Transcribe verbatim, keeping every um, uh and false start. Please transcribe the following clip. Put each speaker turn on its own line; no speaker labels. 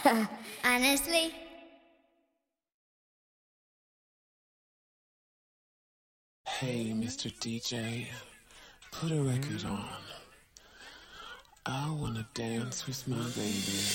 Honestly.
Hey, Mister D J, put a record on. I wanna dance with my baby.